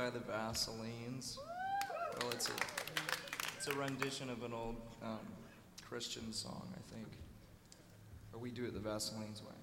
by the Vaselines. Well, it's a rendition of an old Christian song, I think. Or we do it the Vaselines way.